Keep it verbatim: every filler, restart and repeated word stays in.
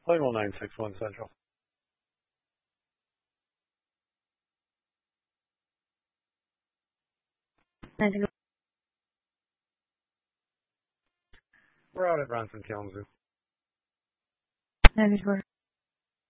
Level nine six one Central. We're out at Bronson Kalamazoo. ninety-four.